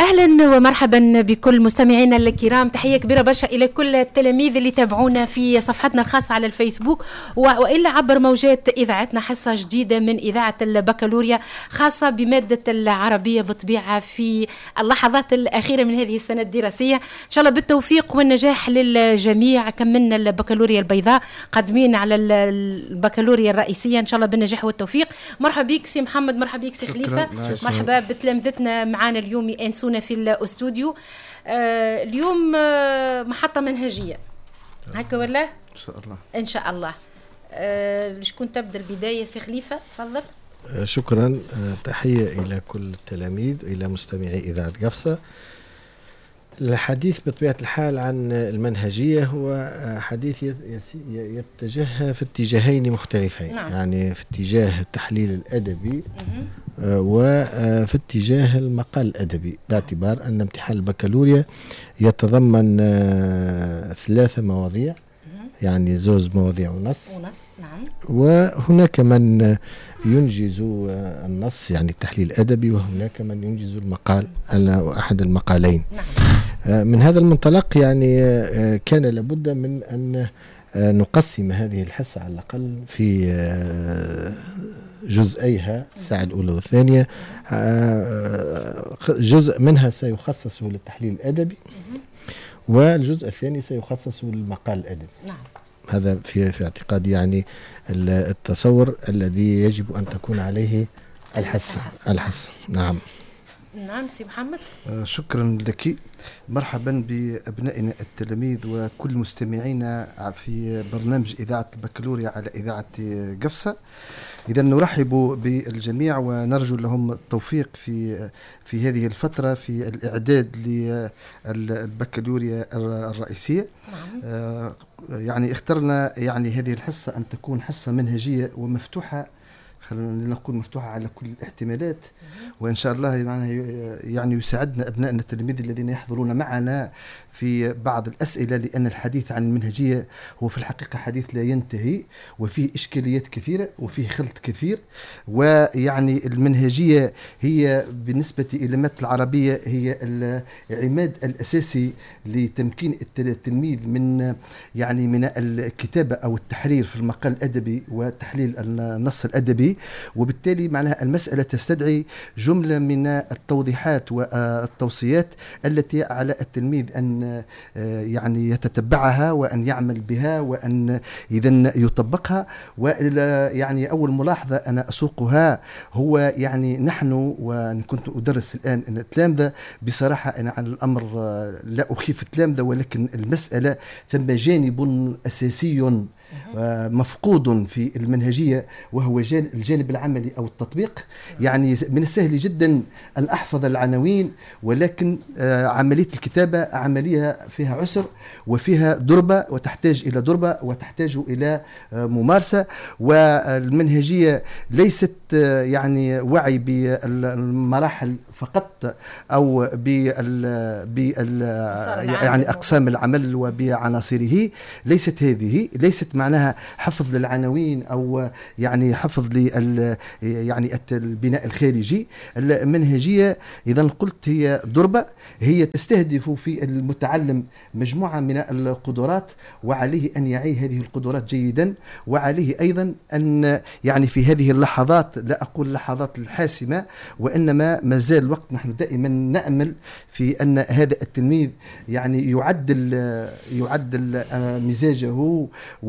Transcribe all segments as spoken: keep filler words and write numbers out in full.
أهلا ومرحبا بكل مستمعينا الكرام. تحية كبيرة برشا إلى كل التلاميذ اللي تابعونا في صفحتنا الخاصة على الفيسبوك وإلا عبر موجات إذاعتنا. حصة جديدة من إذاعة البكالوريا خاصة بمادة العربية بطبيعة في اللحظات الأخيرة من هذه السنة الدراسية. إن شاء الله بالتوفيق والنجاح للجميع. كملنا البكالوريا البيضاء، قادمين على البكالوريا الرئيسية إن شاء الله بالنجاح والتوفيق. مرحبا بك سي محمد، مرحبا بك سي خليفة، مرحبا بتلامذتنا معنا اليوم يأنسونا في الاستوديو. آه اليوم آه محطة منهجية هكا ولا؟ إن شاء الله إن شاء الله. آه شكون تبدأ البداية سي خليفة؟ تفضل. آه شكرا. آه تحية إلى كل التلاميذ وإلى مستمعي إذاعة قفصة. الحديث بطبيعة الحال عن المنهجية هو حديث يتجه في اتجاهين مختلفين. نعم. يعني في اتجاه التحليل الأدبي وفي اتجاه المقال الأدبي، باعتبار أن امتحان البكالوريا يتضمن ثلاثة مواضيع، يعني زوز مواضيع ونص. ونص نعم. وهناك من ينجز النص يعني التحليل الأدبي، وهناك من ينجز المقال أحد المقالين. نعم. من هذا المنطلق يعني كان لابد من أن نقسم هذه الحصة على الأقل في جزئيها، الساعة الأولى والثانية. جزء منها سيخصص للتحليل الأدبي والجزء الثاني سيخصص للمقال الأدبي. نعم. هذا في في اعتقادي يعني التصور الذي يجب أن تكون عليه الحصة. الحصة نعم. نعم سي محمد. آه شكرا لك. مرحبا بأبنائنا التلاميذ وكل مستمعينا في برنامج إذاعة البكالوريا على إذاعة قفصة. إذا نرحب بالجميع ونرجو لهم التوفيق في في هذه الفترة في الإعداد للبكالوريا الرئيسية. نعم. آه يعني اخترنا يعني هذه الحصة أن تكون حصة منهجية ومفتوحة، خلينا نقول مفتوحة على كل الاحتمالات، وإن شاء الله يعني يساعدنا أبنائنا التلاميذ الذين يحضرون معنا في بعض الأسئلة، لأن الحديث عن المنهجية هو في الحقيقة حديث لا ينتهي وفيه إشكاليات كثيرة وفيه خلط كثير. ويعني المنهجية هي بالنسبة إلى المادة العربية هي العماد الأساسي لتمكين التلميذ من يعني من الكتابة أو التحرير في المقال الأدبي وتحليل النص الأدبي. وبالتالي معناها المسألة تستدعي جملة من التوضيحات والتوصيات التي على التلميذ أن يعني يتتبعها وأن يعمل بها وأن إذن يطبقها. ويعني أول ملاحظة أنا أسوقها هو يعني نحن، وأن كنت أدرس الآن أن التلامذة بصراحة أنا عن الأمر لا أخيف التلامذة، ولكن المسألة ثم جانب أساسي مفقود في المنهجية وهو الجانب العملي أو التطبيق. يعني من السهل جدا أن أحفظ العناوين، ولكن عملية الكتابة عملية فيها عسر وفيها دربة وتحتاج إلى دربة وتحتاج إلى ممارسة. والمنهجية ليست يعني وعي بالمراحل فقط أو بال بال يعني أقسام العمل وبعناصره، ليست هذه، ليست معناها حفظ للعناوين أو يعني حفظ لل يعني البناء الخارجي. المنهجية إذا قلت هي دربة، هي تستهدف في المتعلم مجموعة من القدرات، وعليه أن يعي هذه القدرات جيدا، وعليه أيضا أن يعني في هذه اللحظات، لا أقول اللحظات الحاسمة وإنما ما زال الوقت، نحن دائما نأمل في أن هذا التلميذ يعني يعدل يعدل مزاجه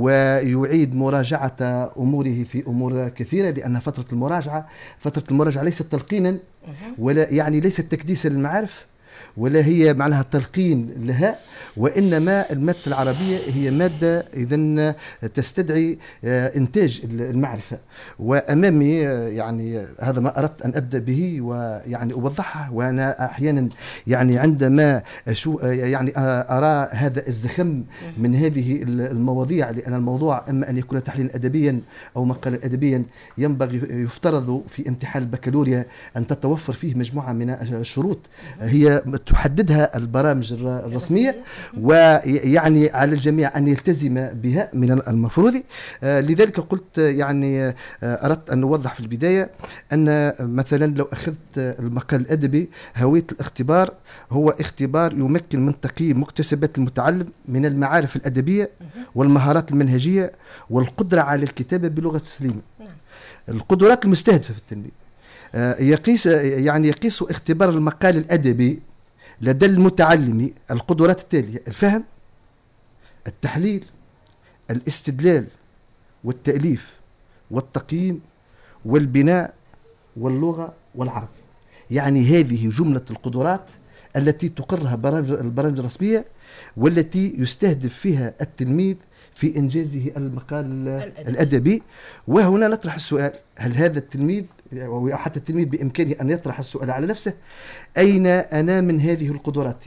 ويعيد مراجعة أموره في أمور كثيرة، لأن فترة المراجعة فترة المراجعة ليست تلقينا ولا يعني ليست تكديسا للمعارف ولا هي معناها تلقين لها، وإنما المادة العربية هي مادة إذن تستدعي إنتاج المعرفة. وأمامي يعني هذا ما أردت أن أبدأ به ويعني أوضحه. وأنا أحيانا يعني عندما أشو يعني أرى هذا الزخم من هذه المواضيع، لأن الموضوع إما أن يكون تحليلا أدبيا أو مقالا أدبيا، ينبغي يفترض في امتحان البكالوريا أن تتوفر فيه مجموعة من الشروط هي تحددها البرامج الرسمية، ويعني على الجميع أن يلتزم بها من المفروض. لذلك قلت يعني أردت أن نوضح في البداية أن مثلا لو أخذت المقال الأدبي، هوية الاختبار هو اختبار يمكن من تقييم مكتسبات المتعلم من المعارف الأدبية والمهارات المنهجية والقدرة على الكتابة بلغة سليمة. القدرات المستهدفة في التلميذ يقيس يعني يقيس اختبار المقال الأدبي لدى المتعلم القدرات التالية: الفهم، التحليل، الاستدلال، والتأليف، والتقييم، والبناء، واللغة، والعرض. يعني هذه جملة القدرات التي تقرها البرامج الرسمية والتي يستهدف فيها التلميذ في إنجازه المقال الأدبي. الأدبي. وهنا نطرح السؤال: هل هذا التلميذ أو حتى التلميذ بإمكانه أن يطرح السؤال على نفسه: أين أنا من هذه القدرات؟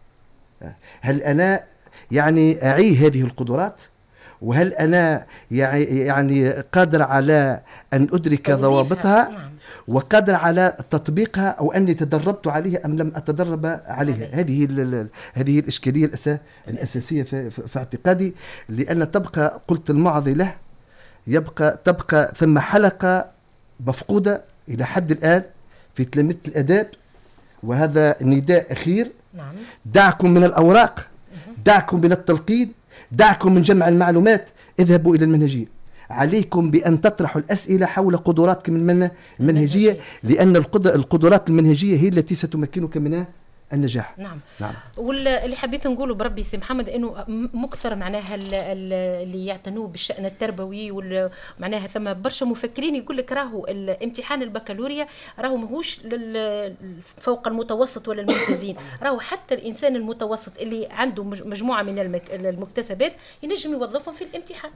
هل أنا يعني أعي هذه القدرات؟ وهل أنا يعني قادر على أن أدرك ضوابطها وقادر على تطبيقها، أو أني تدربت عليها أم لم أتدرب عليها؟ هذه هذه الإشكالية الأساسية في, في اعتقادي، لأن تبقى، قلت المعضلة، يبقى تبقى ثم حلقة مفقودة إلى حد الآن في تلاميذ الآداب، وهذا نداء أخير: دعكم من الأوراق، دعكم من التلقين، دعكم من جمع المعلومات، اذهبوا إلى المنهجية. عليكم بأن تطرحوا الأسئلة حول قدراتكم المنهجية، لأن القدرات المنهجية هي التي ستمكنك من النجاح. نعم. نعم. واللي حبيت نقوله بربي سي محمد انه مكثر معناها اللي يعتنوا بالشأن التربوي، ومعناها ثم برشا مفكرين يقول لك راهو الامتحان البكالوريا راهو ماهوش فوق المتوسط ولا الممتازين، راهو حتى الانسان المتوسط اللي عنده مجموعة من المكتسبات ينجم يوظفهم في الامتحان.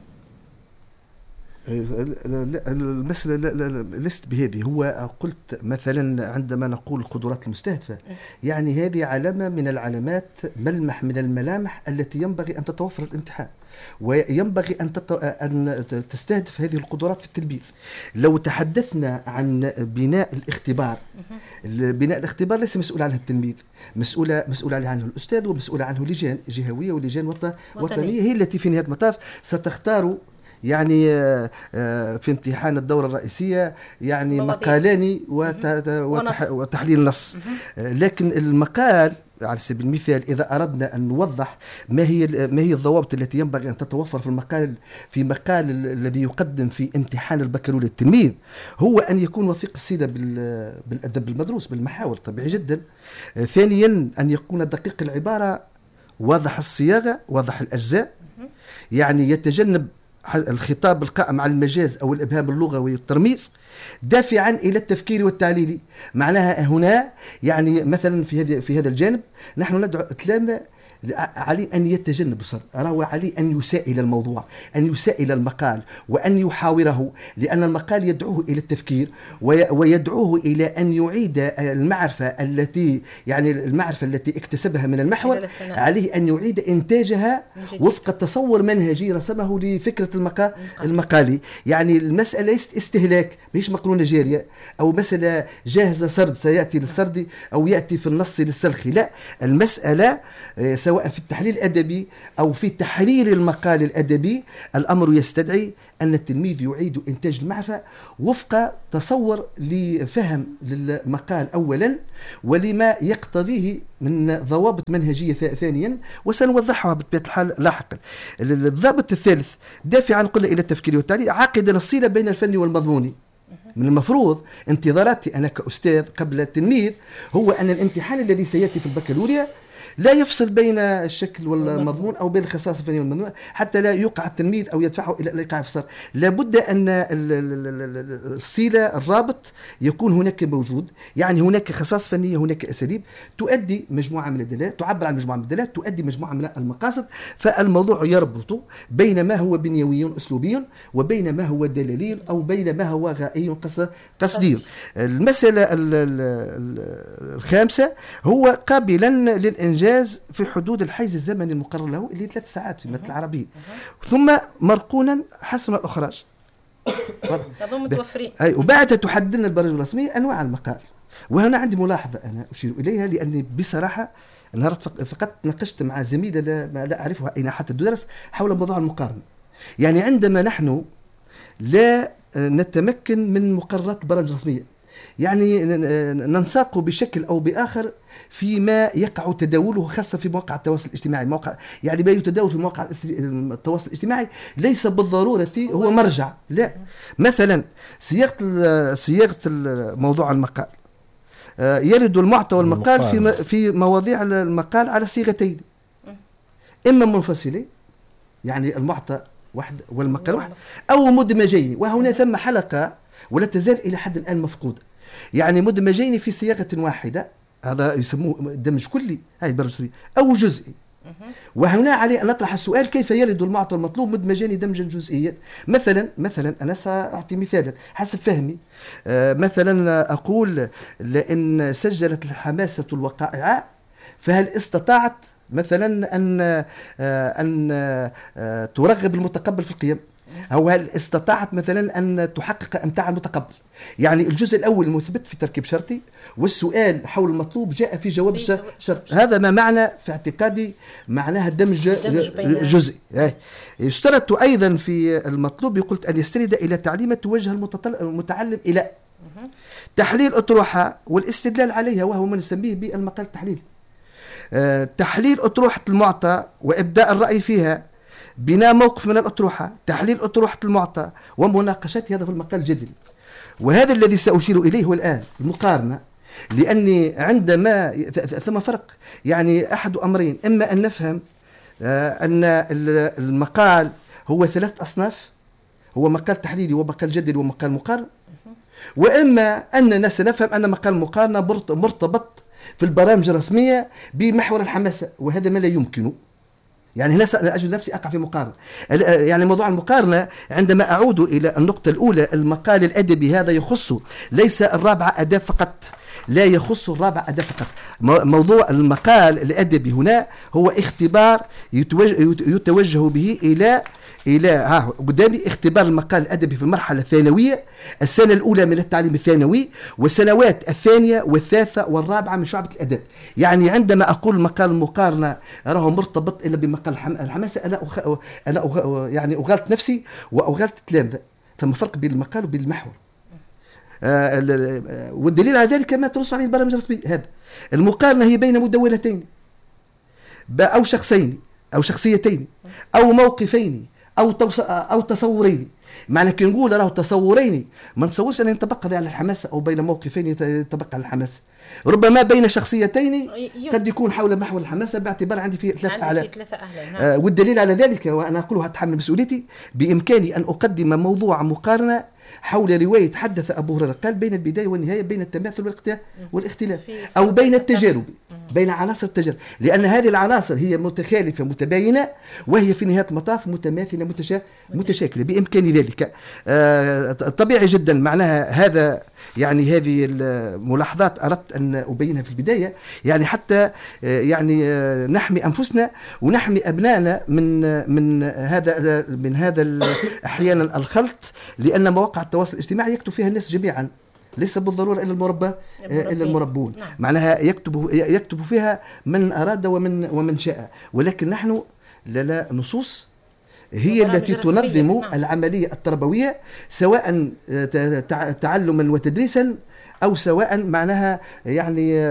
المسألة لا لا لست بهذه. هو قلت مثلا عندما نقول القدرات المستهدفة، يعني هذه علامة من العلامات، ملمح من الملامح التي ينبغي أن تتوفر الامتحان، وينبغي أن, تت... أن تستهدف هذه القدرات في التلبيث. لو تحدثنا عن بناء الاختبار، بناء الاختبار ليس مسؤول عنه التلميذ، مسؤول مسؤول عنه الأستاذ، ومسؤول عنه لجان جهوية ولجان وطنية، هي التي في نهاية المطاف ستختار يعني في امتحان الدورة الرئيسية يعني مقالان وتحليل نص. لكن المقال على سبيل المثال إذا أردنا أن نوضح ما هي ما هي الضوابط التي ينبغي أن تتوفر في المقال في مقال الذي يقدم في امتحان البكالوريا التلميذ، هو أن يكون وثيق الصلة بالأدب المدروس بالمحاور، طبيعي جدا. ثانيا أن يكون دقيق العبارة، واضح الصياغة، واضح الأجزاء، يعني يتجنب الخطاب القائم على المجاز أو الإبهام اللغوي والترميز، دافعا إلى التفكير والتعليل. معناها هنا يعني مثلا في هذا في هذا الجانب نحن ندعو التلامذة عليه أن يتجنب الصرف، أراه عليه أن يسائل الموضوع، أن يسائل المقال، وأن يحاوره، لأن المقال يدعوه إلى التفكير ويدعوه إلى أن يعيد المعرفة التي يعني المعرفة التي اكتسبها من المحور، عليه أن يعيد إنتاجها وفق تصور منهجي رسمه لفكرة المقال المقالي. يعني المسألة ليست استهلاك، مش مقرونة جارية أو مسألة جاهزة سرد سيأتي للسرد أو يأتي في النص للسلخ، لا، المسألة سواء في التحليل الأدبي أو في تحرير المقال الأدبي الأمر يستدعي أن التلميذ يعيد إنتاج المعرفة وفق تصور لفهم للمقال أولا، ولما يقتضيه من ضوابط منهجية ثانيا، وسنوضحها بطبيعة الحال لاحقا. الضابط الثالث دافعا قلنا إلى التفكير والتعليل، عاقدا الصلة بين الفن والمضمون. من المفروض انتظاراتي أنا كأستاذ قبل التلميذ هو أن الامتحان الذي سيأتي في البكالوريا لا يفصل بين الشكل والمضمون أو بين الخصائص الفنية والمضمون، حتى لا يوقع التلميذ أو يدفعه إلى الإيقاع في الفصل. لابد أن الصلة الرابط يكون هناك موجود، يعني هناك خصائص فنية، هناك أساليب تؤدي مجموعة من الدلالات، تعبر عن مجموعة من الدلالات، تؤدي مجموعة من المقاصد. فالموضوع يربط بين ما هو بنيوي أسلوبي وبين ما هو دلالي أو بين ما هو غائي قصدي. المسألة الخامسة هو قابلا للإنجاز في حدود الحيز الزمني المقرر له اللي ثلاث ساعات في المادة العربية، ثم مرقونا حسن الإخراج. تضم متوفرين. أي، وبعد تحدد لنا البرامج الرسمية أنواع المقال، وهنا عندي ملاحظة أنا أشير إليها، لأني بصراحة نهار فقط ناقشت مع زميلة لا, لا أعرفها أين حتى تدرس حول موضوع المقارنة. يعني عندما نحن لا نتمكن من مقررات البرامج الرسمية، يعني ننساق بشكل أو بآخر فيما يقع تداوله خاصة في مواقع التواصل الاجتماعي. موقع يعني ما يتداول في مواقع التواصل الاجتماعي ليس بالضرورة هو مرجع، لا. مثلا صياغة صياغة موضوع المقال، يرد المعطى والمقال في في مواضيع المقال على صيغتين، إما منفصلين يعني المعطى واحد والمقال واحد، أو مدمجين، وهنا ثم حلقة ولا تزال إلى حد الآن مفقودة. يعني مدمجين في صياغة واحدة، هذا يسموه دمج كلي، هاي برسلي، أو جزئي. وهنا عليه أن نطرح السؤال كيف يرد المعطى المطلوب مدمجين دمجا جزئيا. مثلا مثلا أنا سأعطي مثالا حسب فهمي. آه مثلا أقول لأن سجلت الحماسة الوقائع فهل استطاعت مثلا أن آه أن آه ترغب المتقبل في القيم، أو هل استطاعت مثلا أن تحقق أمتاع المتقبل. يعني الجزء الأول مثبت في تركيب شرطي، والسؤال حول المطلوب جاء في جواب شرط. هذا ما معنى في اعتقادي معناها الدمج جزئي. اشترطت أيضا في المطلوب قلت أن يستند إلى تعليمة توجه المتعلم إلى تحليل أطروحة والاستدلال عليها، وهو ما نسميه بالمقال التحليلي. أه تحليل أطروحة المعطى وإبداء الرأي فيها، بناء موقف من الأطروحة، تحليل أطروحة المعطى ومناقشتها، هذا في المقال الجدلي. وهذا الذي سأشير إليه الآن المقارنة، لأني عندما ثم فرق يعني أحد أمرين، إما أن نفهم أن المقال هو ثلاث أصناف، هو مقال تحليلي ومقال جدلي ومقال مقارنة، وإما أننا سنفهم أن مقال مقارنة مرتبط في البرامج الرسمية بمحور الحماسة، وهذا ما لا يمكن. يعني هنا أجد نفسي أقع في مقارنة. يعني موضوع المقارنة عندما أعود إلى النقطة الأولى، المقال الأدبي هذا يخص ليس الرابعة أداة فقط، لا يخص الرابعة أداة فقط. موضوع المقال الأدبي هنا هو اختبار يتوجه, يتوجه به إلى إلى ها قدامي اختبار المقال الأدبي في المرحلة الثانوية، السنة الأولى من التعليم الثانوي، والسنوات الثانية والثالثة والرابعة من شعبة الأدب. يعني عندما أقول مقال المقارنة راه مرتبط إلا بمقال الحماسة، أنا أخ... أنا أخ... يعني أغالط نفسي وأغالط التلامذة. ثم فرق بين المقال وبين المحور. آه والدليل على ذلك ما تنص عليه البرامج الرسمية. هذا المقارنة هي بين مدونتين أو شخصين أو شخصيتين أو موقفين أو توص... أو تصورين. معنى كي نقول راه تصورين ما نتصورش أن ينطبق على الحماسة، أو بين موقفين ينطبق على الحماسة. ربما بين شخصيتين قد يكون حول محور الحماسة، باعتبار عندي فيه ثلاث أعلام. آه والدليل على ذلك، وأنا أقولها أتحمل مسؤوليتي، بإمكاني أن أقدم موضوع مقارنة حول رواية حدث أبو هريرة قال بين البداية والنهاية، بين التماثل والاختلاف، أو بين التجارب، بين عناصر التجارب، لأن هذه العناصر هي متخالفة متباينة، وهي في نهاية المطاف متماثلة متشا... متشاكلة. بإمكاني ذلك. آه طبيعي جدا معناها هذا، يعني هذه الملاحظات أردت أن أبينها في البداية، يعني حتى آه يعني آه نحمي أنفسنا ونحمي أبنائنا من من هذا من هذا أحيانا الخلط، لأن مواقع التواصل الاجتماعي يكتب فيها الناس جميعا، ليس بالضرورة إلا المربى إلا المربون. نعم. معناها يكتب يكتب فيها من أراد ومن ومن شاء، ولكن نحن لنا نصوص هي التي تنظم. نعم. العملية التربوية، سواء تعلما وتدريسا، أو سواء معناها يعني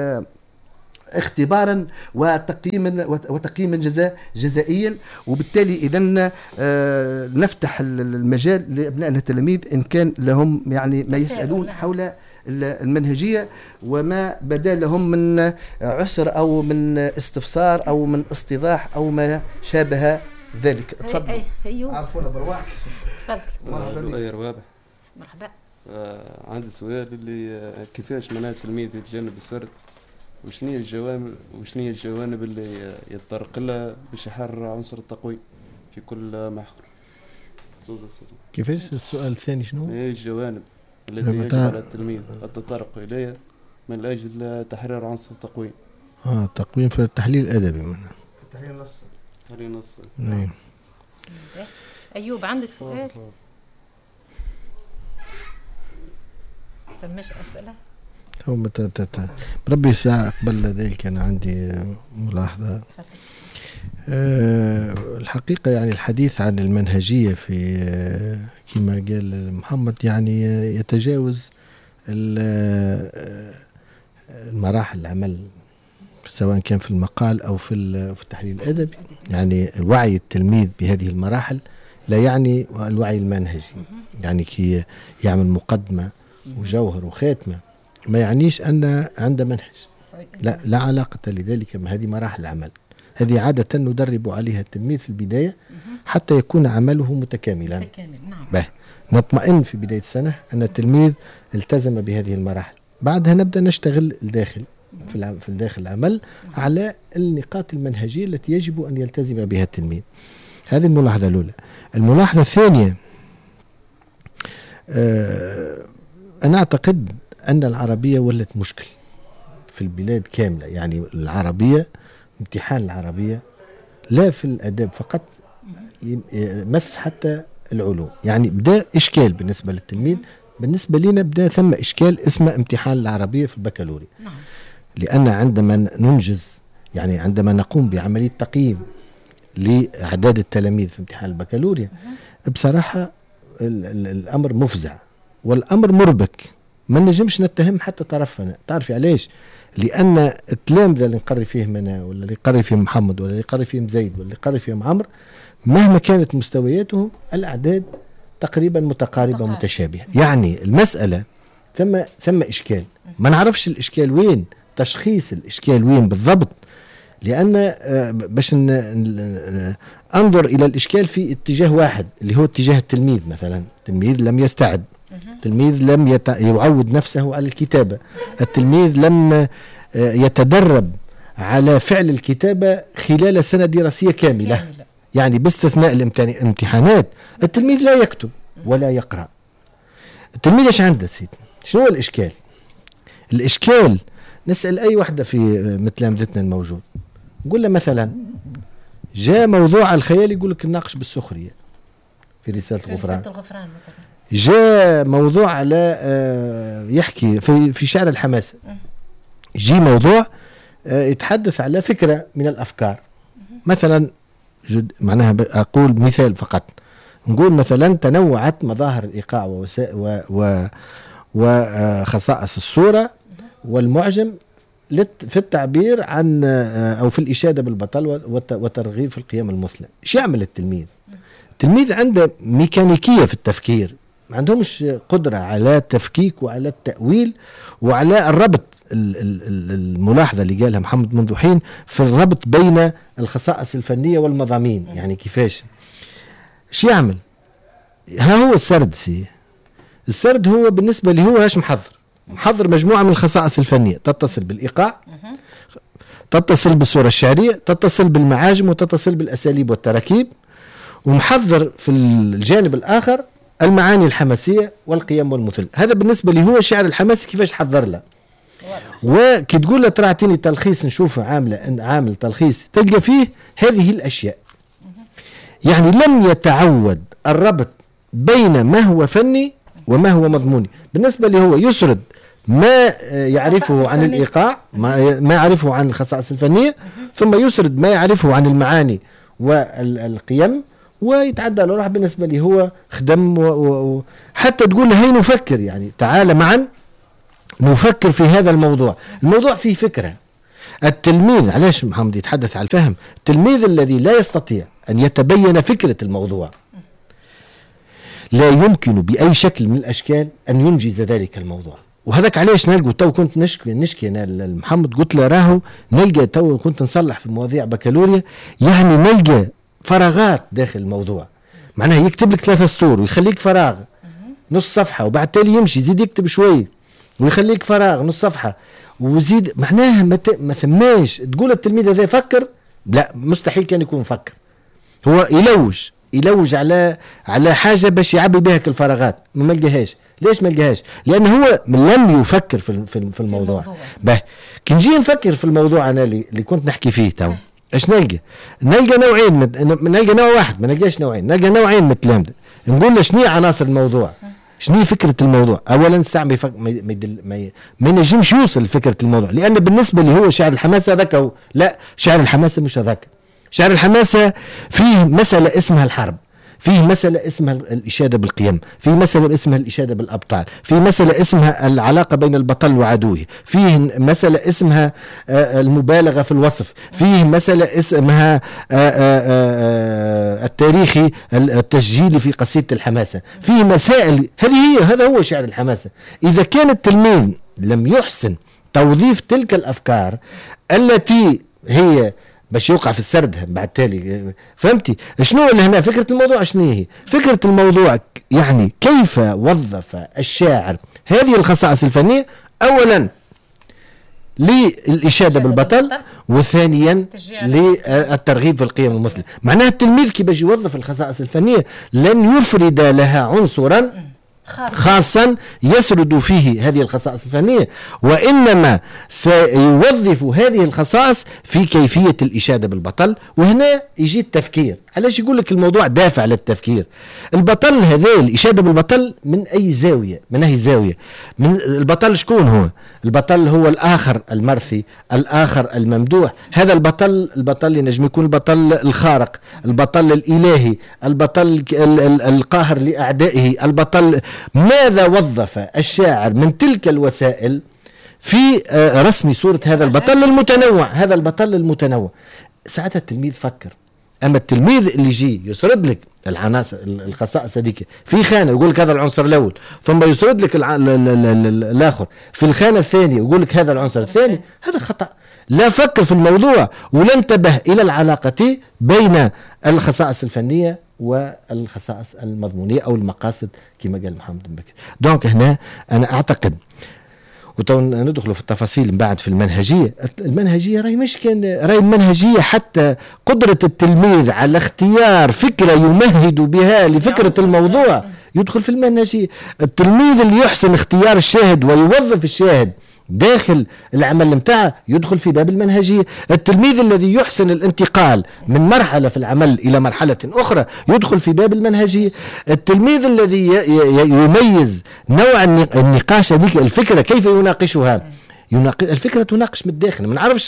اختبارا وتقييما وتقييما جزاء جزائيا. وبالتالي اذا آه نفتح المجال لابنائنا التلاميذ ان كان لهم يعني ما يسالون حول المنهجيه، وما بدا لهم من عسر او من استفسار او من استيضاح او ما شابه ذلك. تفضل. ايوه عرفونا برواحك. تفضل. غير واضح. مرحبا. آه عندي سؤال اللي آه كيفاش معناها التلميذ يتجنب السرد، وشنو هي الجوانب وشنو هي الجوانب اللي يتطرق لها باش يحرر عنصر التقويم في كل محور. كيفاش السؤال الثاني شنو؟ هي الجوانب التي يجب على التلميذ التطرق اليها من اجل تحرير عنصر التقويم. اه التقويم في التحليل الادبي منها. التحليل النصي. التحليل النصي. نعم. ايوب عندك سؤال؟ فماش اسئله؟ هو بربي ساعة قبل ذلك كان عندي ملاحظة. أه الحقيقة يعني الحديث عن المنهجية في أه كما قال محمد يعني يتجاوز المراحل العمل سواء كان في المقال أو في التحليل الأدبي. يعني وعي التلميذ بهذه المراحل لا يعني الوعي المنهجي، يعني كي يعمل مقدمة وجوهر وخاتمة ما يعنيش أن عنده منهج، لا لا علاقة لذلك. هذه مراحل العمل، هذه عادة ندرب عليها التلميذ في البداية حتى يكون عمله متكاملا. متكامل نعم. به نطمئن في بداية السنة أن التلميذ التزم بهذه المراحل، بعدها نبدأ نشتغل الداخل في في الداخل العمل على النقاط المنهجية التي يجب أن يلتزم بها التلميذ. هذه الملاحظة الأولى. الملاحظة الثانية، آه أنا أعتقد أن العربية ولت مشكل في البلاد كاملة. يعني العربية، امتحان العربية لا في الأداب فقط، مس حتى العلوم. يعني بدأ إشكال بالنسبة للتلميذ، بالنسبة لنا بدأ ثم إشكال اسمه امتحان العربية في البكالوريا. لأن عندما ننجز، يعني عندما نقوم بعملية تقييم لأعداد التلاميذ في امتحان البكالوريا، بصراحة الأمر مفزع والأمر مربك. ما نجمش نتهم حتى طرفنا. تعرفي علاش؟ لأن التلامذة اللي نقري فيهم أنا ولا اللي يقري فيهم محمد ولا اللي يقري فيهم زيد ولا اللي يقري فيهم عمرو، مهما كانت مستوياتهم الأعداد تقريبا متقاربة متقارب. متشابهة. يعني المسألة ثم ثم إشكال، ما نعرفش الإشكال وين، تشخيص الإشكال وين بالضبط. لأن باش أنظر إلى الإشكال في اتجاه واحد اللي هو اتجاه التلميذ. مثلا التلميذ لم يستعد، التلميذ لم يت... يعود نفسه على الكتابة، التلميذ لم يتدرب على فعل الكتابة خلال سنة دراسية كاملة. كاملة. يعني باستثناء الامتحانات التلميذ لا يكتب ولا يقرأ. التلميذ ايش عنده سيدي؟ شنو هو الإشكال؟ الإشكال نسأل أي واحدة في متلامذتنا الموجود، نقول له مثلا جاء موضوع الخيال يقول لك الناقش بالسخرية في رسالة الغفران. الغفران جاء موضوع على يحكي في في شعر الحماسة، جي موضوع يتحدث على فكرة من الأفكار. مثلا جد معناها أقول مثال فقط، نقول مثلا تنوعت مظاهر الإيقاع و وخصائص الصورة والمعجم في التعبير عن أو في الإشادة بالبطل وترغيب في القيم المثلى. شو يعمل التلميذ؟ التلميذ عنده ميكانيكية في التفكير، ما عندهمش قدرة على التفكيك وعلى التأويل وعلى الربط. الملاحظة اللي قالها محمد منذ حين في الربط بين الخصائص الفنية والمضامين، يعني كيفاش شو يعمل؟ ها هو السرد. سي السرد هو بالنسبة لي هو هاش محضر محضر مجموعة من الخصائص الفنية تتصل بالإيقاع، تتصل بالصورة الشعرية، تتصل بالمعاجم، وتتصل بالأساليب والتراكيب، ومحضر في الجانب الآخر المعاني الحماسية والقيم والمثل. هذا بالنسبة لي هو الشعر الحماسي كيفاش حضر له. وكي تقول له ترى اعطيني تلخيص نشوفه عامله عامل تلخيص تلقى فيه هذه الاشياء. يعني لم يتعود الربط بين ما هو فني وما هو مضموني. بالنسبه لي هو يسرد ما يعرفه عن الايقاع، ما ما يعرفه عن الخصائص الفنيه، ثم يسرد ما يعرفه عن المعاني والقيم، ويتعدى على روح. بالنسبه لي هو خدم وحتى تقول له هي نفكر، يعني تعال معا نفكر في هذا الموضوع. الموضوع فيه فكرة. التلميذ، علاش محمد يتحدث عن الفهم، التلميذ الذي لا يستطيع أن يتبين فكرة الموضوع لا يمكن بأي شكل من الأشكال أن ينجز ذلك الموضوع. وهذاك علاش نلقوا تو كنت نشكي نشكي أنا لمحمد، قلت له راهو نلقى تو كنت نصلح في مواضيع بكالوريا، يعني نلقى فراغات داخل الموضوع. معناها يكتب لك ثلاثة سطور ويخليك فراغ نص صفحة، وبعد تالي يمشي يزيد يكتب شوي ويخليك فراغ نص صفحة وزيد. معناها ما, ت... ما ثماش تقول التلميذ هذا يفكر، لا مستحيل كان يكون مفكر. هو يلوج يلوج على على حاجة باش يعبي بها الفراغات، ما لقاهاش. ليش ما لقاهاش؟ لأن هو لم يفكر في في الموضوع. به كي نجي نفكر في الموضوع أنا اللي, اللي كنت نحكي فيه تو، ايش نلقى؟ نلقى نوعين من... نلقى نوع واحد، ما نلقاش نوعين، نلقى نوعين من التلامذة. نقول له شنو عناصر الموضوع؟ شنو هي فكرة الموضوع؟ أولا الساعة ما ما ما ما ينجمش يوصل لفكرة الموضوع، لأن بالنسبة لي هو شعر الحماسة هذاك أو لا، شعر الحماسة مش هذاك. شعر الحماسة فيه مسألة اسمها الحرب، فيه مسألة اسمها الإشادة بالقيم، فيه مسألة اسمها الإشادة بالأبطال، فيه مسألة اسمها العلاقة بين البطل وعدوه، فيه مسألة اسمها المبالغة في الوصف، فيه مسألة اسمها التاريخي التسجيلي في قصيدة الحماسة، فيه مسائل. هذه هي هذا هو شعر الحماسة. إذا كان التلميذ لم يحسن توظيف تلك الأفكار التي هي باش يوقع في السرد بعد تالي، فهمتي شنو اللي هنا فكرة الموضوع؟ شنو هي فكرة الموضوع؟ يعني كيف وظف الشاعر هذه الخصائص الفنية، أولا للإشادة بالبطل، وثانيا للترغيب في القيم المثلى. معناها التلميذ كي باش يوظف الخصائص الفنية لن يفرد لها عنصرا خاصا يسرد فيه هذه الخصائص الفنية، وإنما سيوظف هذه الخصائص في كيفية الإشادة بالبطل. وهنا يجي التفكير. علاش يقول لك الموضوع دافع للتفكير؟ البطل هذا الإشادة بالبطل من أي زاوية؟ من أي زاوية؟ من البطل شكون هو؟ البطل هو الآخر المرثي، الآخر الممدوح. هذا البطل البطل اللي نجم يكون البطل الخارق، البطل الإلهي، البطل القاهر لأعدائه، البطل. ماذا وظف الشاعر من تلك الوسائل في رسم صورة هذا البطل المتنوع؟ هذا البطل المتنوع ساعتها التلميذ فكر. أما التلميذ اللي يجي يسرد لك العناصر الخصائص هذيك في خانة يقول لك هذا العنصر الأول، ثم يسرد لك الآخر في الخانة الثانية يقول لك هذا العنصر الثاني، هذا خطأ. لا فكر في الموضوع ولا انتبه إلى العلاقة بين الخصائص الفنية والخصائص المضمونية أو المقاصد كما قال محمد بن بكر. دونك هنا أنا أعتقد، وتو ندخل في التفاصيل من بعد في المنهجية. المنهجية راهي مش كان راهي المنهجية حتى قدرة التلميذ على اختيار فكرة يمهد بها لفكرة الموضوع يدخل في المنهجية. التلميذ اللي يحسن اختيار الشاهد ويوظف الشاهد داخل العمل متاعه يدخل في باب المنهجية. التلميذ الذي يحسن الانتقال من مرحلة في العمل إلى مرحلة أخرى يدخل في باب المنهجية. التلميذ الذي يميز نوع النقاش هذيك الفكرة كيف يناقشها، يناقش الفكرة تناقش من الداخل. ما نعرفش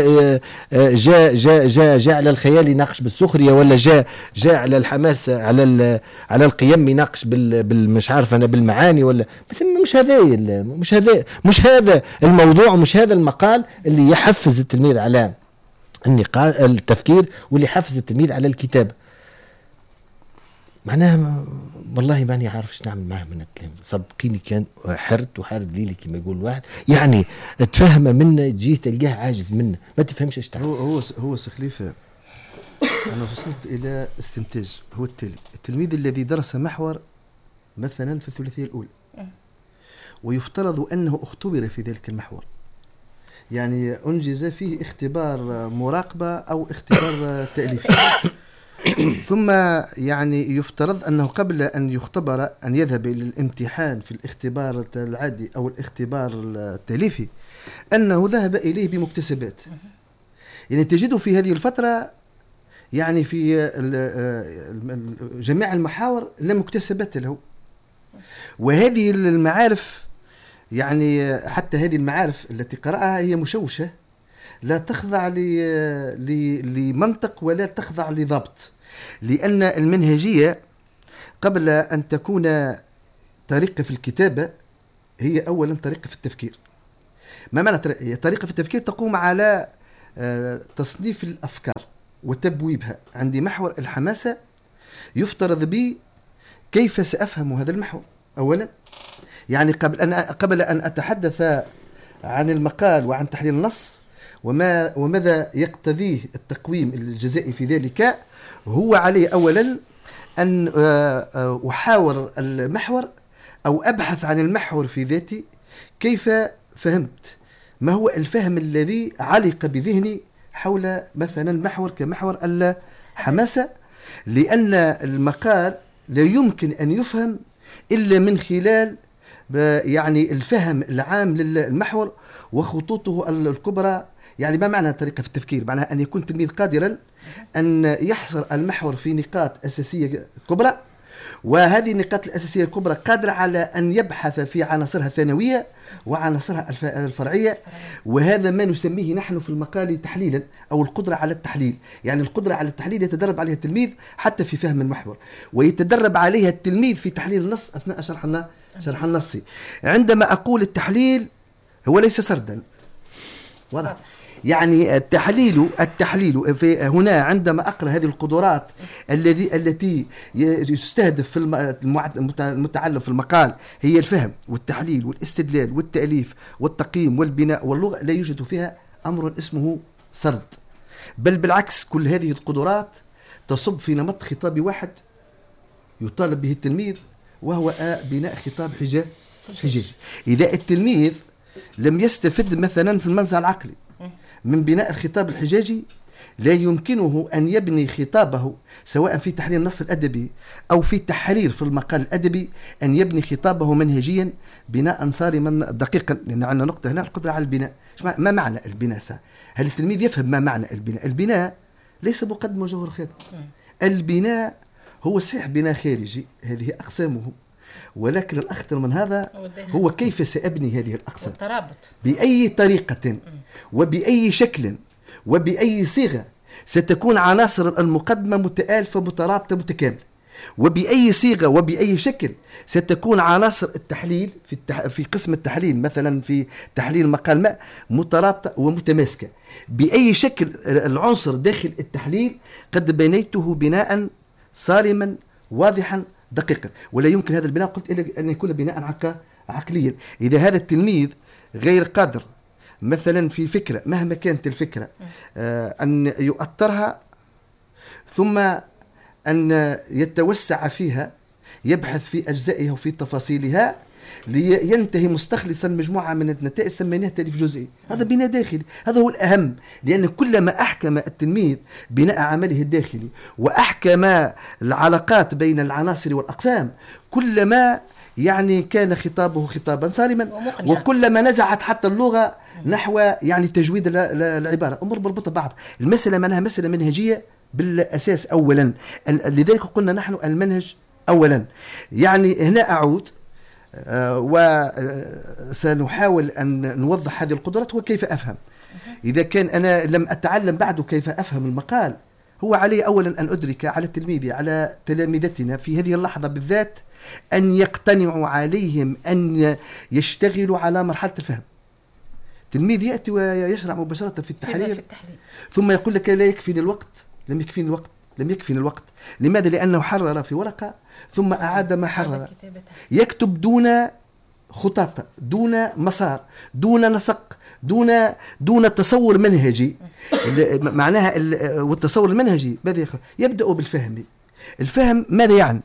جاء جاء جاء جاء على الخيال يناقش بالسخرية، ولا جاء جاء على الحماس على على القيم يناقش بال مش عارف أنا بالمعاني، ولا مش هذا مش هذا مش هذا الموضوع ومش هذا المقال اللي يحفز التلميذ على النقاش التفكير واللي يحفز التلميذ على الكتابة. معناها والله ماني عارف ايش نعمل معه من الكلام. صدقيني كان حرت وحارد ليلي كما يقول واحد، يعني تفهم منه تجي تلقاه عاجز منه ما تفهمش ايش تعمل. هو هو هو سخليفه انا وصلت الى استنتاج هو التالي: التلميذ الذي درس محور مثلا في الثلاثيه الاولى ويفترض انه اختبر في ذلك المحور، يعني انجز فيه اختبار مراقبه او اختبار تاليفي، ثم يعني يفترض أنه قبل أن يختبر أن يذهب إلى الامتحان في الاختبار العادي أو الاختبار التاليفي أنه ذهب إليه بمكتسبات. يعني تجد في هذه الفترة يعني في جميع المحاور لا مكتسبات له، وهذه المعارف يعني حتى هذه المعارف التي قرأها هي مشوشة، لا تخضع لمنطق ولا تخضع لضبط، لأن المنهجية قبل أن تكون طريقة في الكتابة هي أولا طريقة في التفكير. ما معنى طريقة في التفكير؟ تقوم على تصنيف الأفكار وتبويبها. عندي محور الحماسة يفترض بي كيف سأفهم هذا المحور أولا، يعني قبل أن قبل أن أتحدث عن المقال وعن تحليل النص وما وماذا يقتضيه التقويم الجزائي في ذلك، هو عليه أولا أن أحاور المحور أو أبحث عن المحور في ذاتي، كيف فهمت، ما هو الفهم الذي علق بذهني حول مثلا محور كمحور الحماسة، لأن المقال لا يمكن أن يفهم إلا من خلال يعني الفهم العام للمحور وخطوطه الكبرى. يعني ما معنى طريقة في التفكير؟ معناها أن يكون التلميذ قادرا أن يحصر المحور في نقاط أساسية كبرى وهذه النقاط الأساسية الكبرى قادرة على أن يبحث في عناصرها الثانوية وعناصرها الفرعية، وهذا ما نسميه نحن في المقال تحليلا أو القدرة على التحليل. يعني القدرة على التحليل يتدرب عليها التلميذ حتى في فهم المحور، ويتدرب عليها التلميذ في تحليل النص أثناء شرحنا شرح النصي. عندما أقول التحليل هو ليس سردا، واضح؟ يعني التحليل التحليل في هنا عندما أقرأ هذه القدرات الذي التي يستهدف في المتعلم في المقال هي الفهم والتحليل والاستدلال والتأليف والتقييم والبناء واللغة، لا يوجد فيها أمر اسمه سرد، بل بالعكس كل هذه القدرات تصب في نمط خطابي واحد يطالب به التلميذ، وهو بناء خطاب حجاجي. إذا التلميذ لم يستفد مثلا في المنزع العقلي من بناء الخطاب الحجاجي، لا يمكنه أن يبني خطابه سواء في تحليل النص الأدبي أو في التحرير في المقال الأدبي، أن يبني خطابه منهجيا بناء صارما دقيقا. لأن عندنا نقطة هنا القدرة على البناء. ما معنى البناء؟ هل التلميذ يفهم ما معنى البناء؟ البناء ليس مقدمة جوهر خير. البناء هو صحيح بناء خارجي، هذه أقسامه، ولكن الأخطر من هذا هو كيف سأبني هذه الأقسام، بأي طريقة وبأي شكل وبأي صيغة ستكون عناصر المقدمة متآلفة مترابطة متكاملة، وبأي صيغة وبأي شكل ستكون عناصر التحليل في التح... في قسم التحليل مثلا في تحليل مقال ما مترابطة ومتماسكة، بأي شكل العنصر داخل التحليل قد بنيته بناء صارما واضحا دقيقا. ولا يمكن هذا البناء قلت إلا أن يكون بناء عق... عقليا. إذا هذا التلميذ غير قادر مثلا في فكرة مهما كانت الفكرة آه أن يؤطرها ثم أن يتوسع فيها، يبحث في أجزائها وفي تفاصيلها لينتهي مستخلصا مجموعة من النتائج سميناها تأليف جزئي، هذا بناء داخلي، هذا هو الأهم. لأن كلما أحكم التلميذ بناء عمله الداخلي وأحكم العلاقات بين العناصر والأقسام، كلما يعني كان خطابه خطابا صارما، وكلما نزعت حتى اللغة نحو يعني تجويد العبارة. أمور مربوطة ببعض. المسألة معناها مسألة منهجية بالأساس أولا، لذلك قلنا نحن المنهج أولا. يعني هنا أعود آه وسنحاول أن نوضح هذه القدرات وكيف أفهم. إذا كان أنا لم أتعلم بعد كيف أفهم المقال، هو علي أولا أن أدرك على تلميذي على تلامذتنا في هذه اللحظة بالذات أن يقتنعوا عليهم أن يشتغلوا على مرحلة الفهم. تلميذ يأتي ويشرع مباشرة في التحرير في التحرير. ثم يقول لك لا يكفيني الوقت، لم يكفيني الوقت لم يكفيني الوقت لماذا؟ لأنه حرر في ورقة ثم أعاد ما حرر، يكتب دون خطاطة، دون مسار، دون نسق، دون دون تصور منهجي. معناها والتصور المنهجي ماذا يبدأ بالفهم. الفهم ماذا يعني؟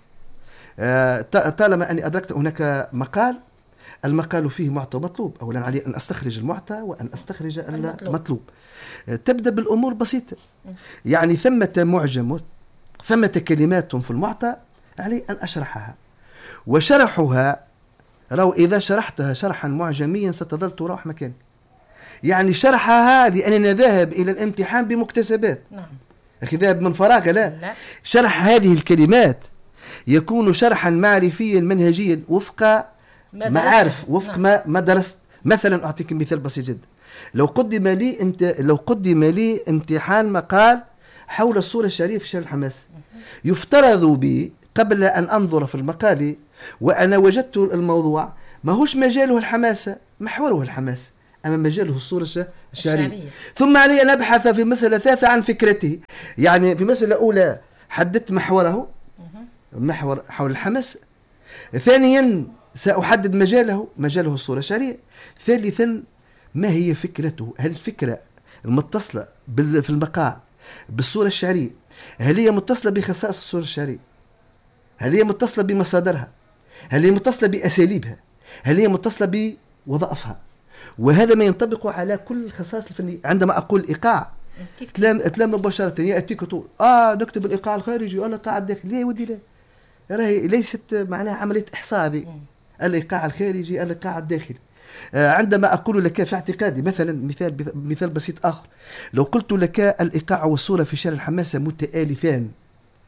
طالما أني أدركت هناك مقال، المقال فيه معطى ومطلوب، أولا علي أن أستخرج المعطى وأن أستخرج المطلوب. تبدأ بالأمور بسيطة، يعني ثمة معجم، ثمة كلمات في المعطى، علي أن أشرحها، وشرحها لو إذا شرحتها شرحا معجميا ستظل تروح مكان. يعني شرحها لأننا ذاهب إلى الامتحان بمكتسبات. نعم. أخي ذاهب من فراغ، لا. لا. شرح هذه الكلمات يكون شرحا معرفيا منهجيا وفق معارف، وفق نعم. ما ما درست. مثلا أعطيك مثال بسيط جدا. لو قدم لي امت... لو قدم لي امتحان مقال حول الصورة الشعرية في شعر الحماس، يفترض بي قبل أن أنظر في المقال وأنا وجدت الموضوع ما هوش مجاله الحماسة، محوره الحماس، أما مجاله الصورة الشعرية. الشعرية. ثم علي أن أبحث في مسألة ثالثة عن فكرته. يعني في مسألة أولى حددت محوره، محور حول الحماس. ثانيا سأحدد مجاله، مجاله الصورة الشعرية. ثالثا ما هي فكرته؟ هل الفكرة المتصلة في المقال بالصورة الشعرية هل هي متصلة بخصائص الصورة الشعرية؟ هل هي متصلة بمصادرها؟ هل هي متصلة بأساليبها؟ هل هي متصلة بوظائفها؟ وهذا ما ينطبق على كل الخصائص الفنية. عندما أقول إيقاع تلام تلام مباشرة يأتيك طول آه نكتب الإيقاع الخارجي ولا الإيقاع الداخلي. ليه ودي لا؟ راهي ليست معناها عملية إحصاء هذه، الإيقاع الخارجي الإيقاع الداخلي. آه عندما أقول لك في اعتقادي مثلا مثال مثال بسيط آخر، لو قلت لك الإيقاع والصورة في شعر الحماسة متآلفان،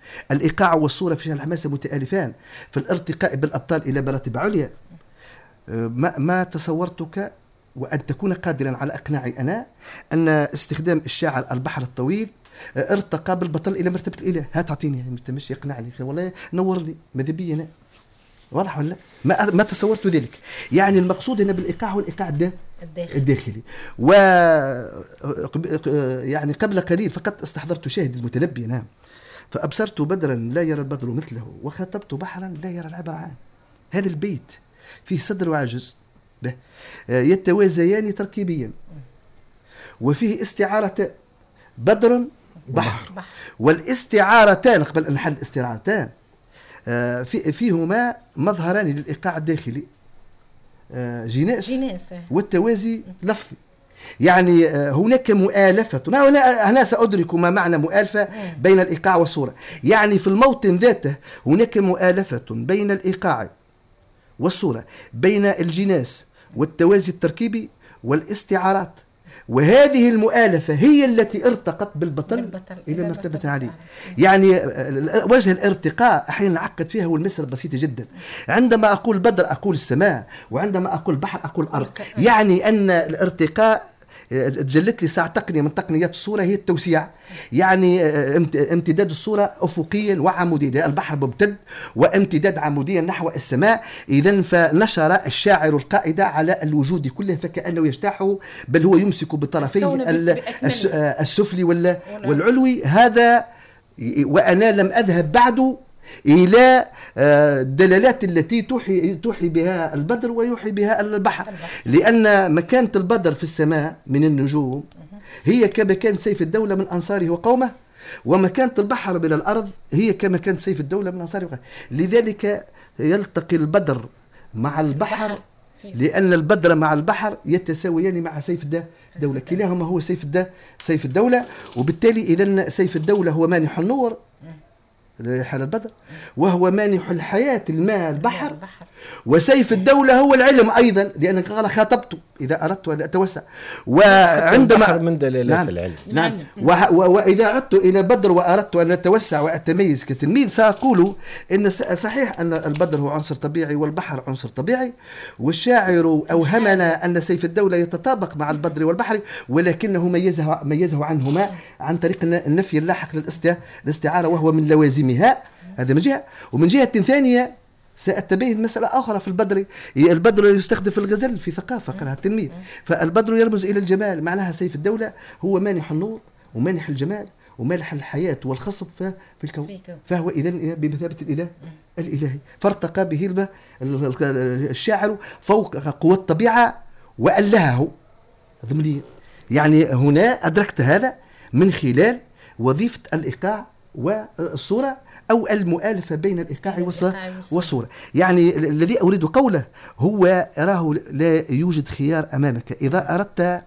الإيقاع والصورة في الحماسة متآلفان في الارتقاء بالأبطال إلى مراتب عليا. ما, ما تصورتك وأن تكون قادرا على إقناعي أنا أن استخدام الشاعر البحر الطويل ارتقى بالبطل إلى مرتبة الإله. هات أعطيني مش يقنعني والله نورني ماذا بي أنا واضح ولا ما ما تصورت ذلك. يعني المقصود هنا بالإيقاع هو الإيقاع الداخلي, الداخلي. و يعني قبل قليل فقط استحضرت شاهد المتنبي نعم فأبصرت بدرا لا يرى البدر مثله وخاطبت بحرا لا يرى العبر عنه. هذا البيت فيه صدر وعجز يتوازيان تركيبيا وفيه استعارة بدر بحر, بحر. والاستعارتان قبل أن نحل الاستعارتان في فيهما مظهران للإيقاع الداخلي جناس, جناس والتوازي لفظي. يعني هناك مؤالفة هنا, هنا سأدرك ما معنى مؤالفة بين الإيقاع والصورة. يعني في الموطن ذاته هناك مؤالفة بين الإيقاع والصورة بين الجناس والتوازي التركيبي والاستعارات وهذه المؤالفة هي التي ارتقت بالبطل, بالبطل إلى مرتبة عالية. يعني وجه الارتقاء أحيانا نعقد فيها والمسألة بسيطة جدا. عندما أقول بدر أقول السماء وعندما أقول بحر أقول أرض. يعني أن الارتقاء تجلت لي ساعة تقنية من تقنيات الصورة هي التوسيع. يعني امتداد الصورة أفقيا وعموديا البحر ممتد وامتداد عموديا نحو السماء. إذن فنشر الشاعر القاعدة على الوجود كله فكأنه يجتاحه بل هو يمسك بطرفيه السفلي والعلوي. هذا وأنا لم أذهب بعد إلى الدلالات التي توحي, توحي بها البدر ويوحي بها البحر. لأن مكانة البدر في السماء من النجوم هي كمكان سيف الدولة من أنصاره وقومه ومكانة البحر من الأرض هي كمكان سيف الدولة من أنصاره وقومه. لذلك يلتقي البدر مع البحر لأن البدر مع البحر يتساويان مع سيف الدولة كلاهما هو سيف سيف الدولة. وبالتالي إذن سيف الدولة هو مانح النور حال البدر وهو مانح الحياة الماء البحر وسيف الدولة هو العلم أيضا لأن قال خاطبت إذا أردت أن أتوسع وعندما من دلالات نعم العلم نعم, نعم. وإذا عدت إلى بدر وأردت أن أتوسع وأتميز كتلميذ سأقول إن صحيح أن البدر هو عنصر طبيعي والبحر عنصر طبيعي والشاعر أوهمنا أن سيف الدولة يتطابق مع البدر والبحر ولكنه ميزه, ميزه عنهما عن طريق النفي اللاحق للاستعارة وهو من لوازمها. هذا من جهة. ومن جهة ثانية سأتبين مسألة أخرى في البدر. البدر يستخدم في الغزل في ثقافة قالها التلميذ. فالبدر يرمز إلى الجمال معناها سيف الدولة هو مانح النور ومانح الجمال ومانح الحياة والخصب في الكون فهو إذن بمثابة الإله الإلهي. فارتقى به الشاعر فوق قوى الطبيعة وألهه ضمنيا. يعني هنا أدركت هذا من خلال وظيفة الإيقاع والصورة أو المؤالفة بين الإيقاع والصورة. يعني الذي أريد قوله هو أراه لا يوجد خيار أمامك إذا أردت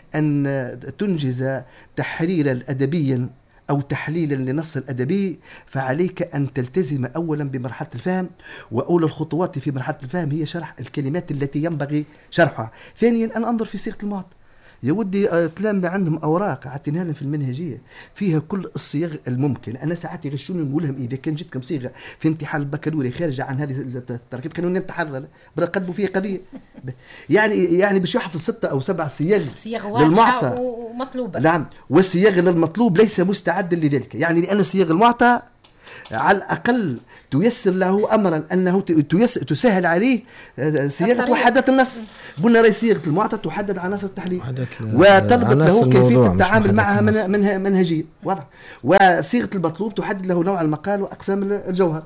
أن تنجز تحريرا أدبيا أو تحليلا لنص الأدبي فعليك أن تلتزم أولا بمرحلة الفهم وأولى الخطوات في مرحلة الفهم هي شرح الكلمات التي ينبغي شرحها. ثانيا أن أنظر في صيغة المعطى. يا ودي تلامذة عندهم أوراق عطيناها لهم في المنهجية فيها كل الصيغ الممكن. أنا ساعات يغشوني نقول لهم إذا كان جبتكم صيغة في امتحان البكالوريا خارجة عن هذه التركيب كانوا نتحرر بنقدموا فيها قضية. يعني يعني باش يحفظ ستة أو سبع صيغ للمعطى ومطلوبة. نعم والصيغ للمطلوب ليس مستعدا لذلك. يعني لأن صيغ المعطى على الأقل تيسر له أمرا أنه تسهل عليه صياغة وحدة النص. قلنا رأي صيغة المعطى تحدد عناصر التحليل وتضبط له كيفية التعامل معها من منها منهجيا واضح. وصيغة المطلوب تحدد له نوع المقال وأقسام الجوهر.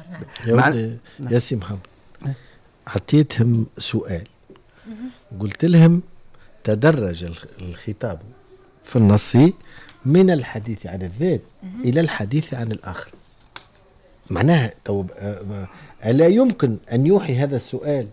يا ياسي محمد عطيتهم سؤال قلت لهم تدرج الخطاب في النص من الحديث عن الذات إلى الحديث عن الآخر. معناها طب ألا يمكن أن يوحي هذا السؤال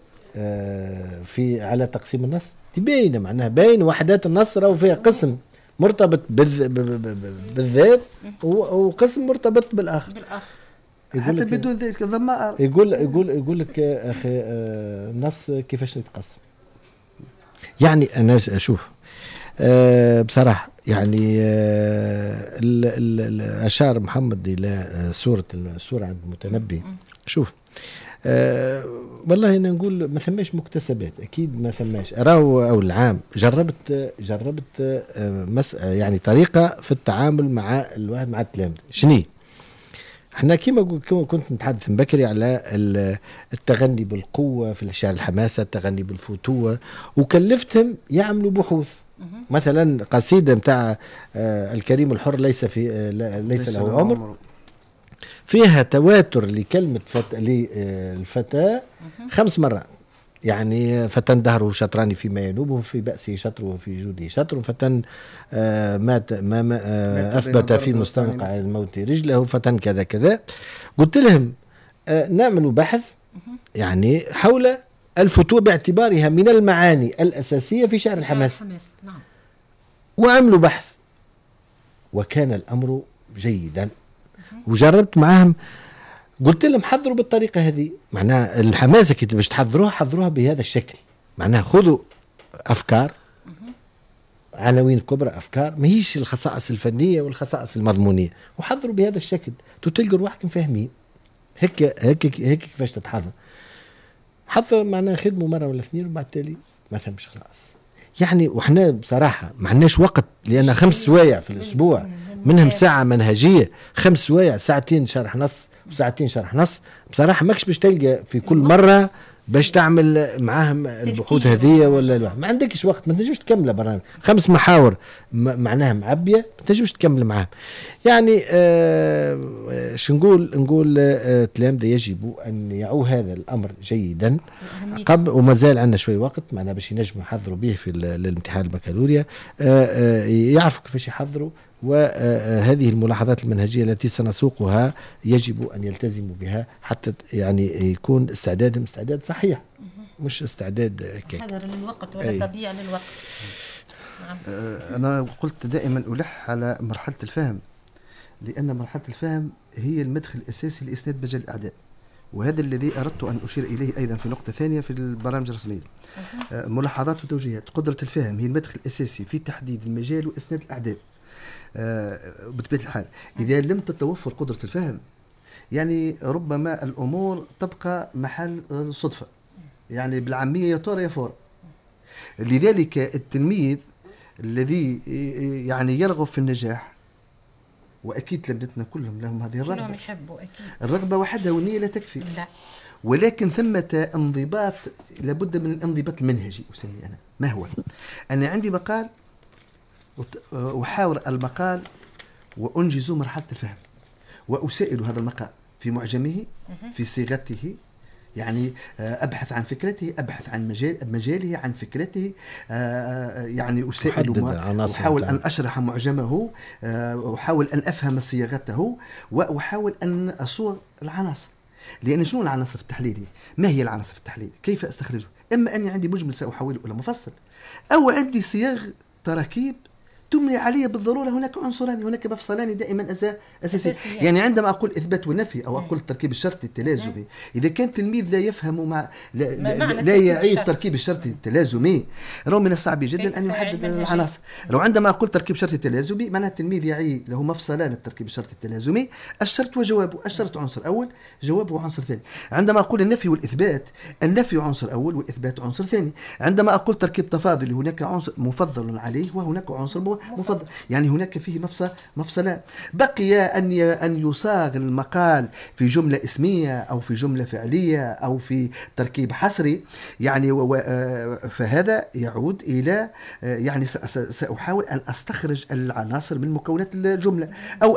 في على تقسيم النص؟ تبين معناها بين وحدات النص أو فيها قسم مرتبط بالذات وقسم مرتبط بالآخر. حتى بدون ذلك الضمائر يقول يقول يقول لك أخي النص كيفاش يتقسم. يعني أنا أشوف أه بصراحة يعني أه ال ال ال أشار محمد إلى أه سورة السورة عند المتنبي. شوف أه والله أنا نقول ما ثماش مكتسبات، أكيد ما ثماش. راهو أو العام جربت جربت أه مس يعني طريقة في التعامل مع الواحد مع التلامذة. شني احنا كيما كنت نتحدث بكري على التغني بالقوة في الشعر الحماسة، التغني بالفتوة، وكلفتهم يعملوا بحوث. مثلا قصيدة متاع آه الكريم الحر ليس في آه ليس له عمر، فيها تواتر لكلمة فت... للفتاة خمس مرات. يعني فتن دهره شطراني فيما ينوبه، في بأسه شطر وفي جوده شطر، فتن آه مات ما, ما آه أثبت في مستنقع الموت رجله، فتن كذا كذا. قلت لهم آه نعمل بحث يعني حول الفتوة باعتبارها من المعاني الأساسية في شعر الحماس. نعم. وعملوا بحث وكان الأمر جيدا، وجربت معهم قلت لهم حضروا بالطريقة هذه. معناها الحماسة كي باش تحضروها حضروها بهذا الشكل، معناها خذوا أفكار عناوين كبرى، أفكار ما هيش الخصائص الفنية والخصائص المضمونية، وحضروا بهذا الشكل تلقوا روحكم فاهمين. هيك هيك هيك كيفاش تتحضر. حضر معناها خدموا مرة ولا اثنين وبعد تالي ما فهمش خلاص. يعني وإحنا بصراحة ما عندناش وقت، لأن خمس سوايع في الأسبوع منهم ساعة منهجية، خمس سوايع ساعتين شرح نص وساعتين شرح نص. بصراحة ماكش باش تلقى في كل مرة باش تعمل معاهم البحوث هذه ولا الواحد. ما عندكش وقت، ما تنجمش تكمل برامج خمس محاور معناها معبية، ما تنجمش تكمل معاهم. يعني آه شو نقول نقول آه تلامذة يجب أن يعوا هذا الأمر جيدا قبل، وما زال عندنا شوي وقت معنا باش ينجموا يحضروا به في الامتحان البكالوريا. آه آه يعرفوا كيفاش يحضروا، وهذه الملاحظات المنهجية التي سنسوقها يجب أن يلتزموا بها حتى يعني يكون استعدادهم استعداد صحيح، مش استعداد كيك حذر للوقت ولا أي. تضييع للوقت. نعم. أنا قلت دائما ألح على مرحلة الفهم، لأن مرحلة الفهم هي المدخل الأساسي لإسناد مجال الأعداء، وهذا الذي أردت أن أشير إليه أيضا في نقطة ثانية في البرامج الرسمية. ملاحظات وتوجيهات. قدرة الفهم هي المدخل الأساسي في تحديد المجال وإسناد الأعداء. آه بطبيعة الحال إذا لم تتوفر قدرة الفهم يعني ربما الأمور تبقى محل صدفة، يعني بالعامية يا طار يا فور. لذلك التلميذ الذي يعني يرغب في النجاح، وأكيد تلامذتنا كلهم لهم هذه الرغبة، كلهم يحبوا أكيد. الرغبة وحدها والنية لا تكفي، لا. ولكن ثمة انضباط، لابد من الانضباط المنهجي. أسمي أنا ما هو؟ أنا عندي مقال أحاور المقال وأنجز مرحلة الفهم، وأسائل هذا المقال في معجمه، في صيغته، يعني أبحث عن فكرته، أبحث عن مجال مجاله، عن فكرته، يعني أسائل، أحاول أن أشرح معجمه، أحاول أن أفهم صياغته، وأحاول أن أصوغ العناصر. لأن شنو العناصر التحليلية؟ ما هي العناصر التحليلية؟ كيف أستخرجه؟ إما أني عندي مجمل سأحوله إلى مفصل، أو عندي صياغ تراكيب تملي عليه بالضرورة. هناك عنصران، هناك مفصلان دائما أساسي. يعني عندما أقول إثبات ونفي أو أقول التركيب الشرطي التلازمي، إذا كان التلميذ لا يفهم مع لا, لا, لا يعي التركيب الشرطي التلازمي، رغم من الصعب جدا أن يحدد العناصر. لو عندما أقول تركيب شرطي تلازمي معناه التلميذ يعي له مفصلان التركيب الشرطي التلازمي، الشرط وجوابه. الشرط عنصر أول، جوابه عنصر ثاني. عندما أقول النفي والإثبات، النفي عنصر أول والإثبات عنصر ثاني. عندما أقول تركيب تفاضلي، هناك عنصر مفضل عليه وهناك عنصر مفضل، يعني هناك فيه مفصل مفصلان. بقي أن أن يصاغ المقال في جملة اسمية أو في جملة فعلية أو في تركيب حصري، يعني فهذا يعود إلى يعني سأحاول أن أستخرج العناصر من مكونات الجملة، أو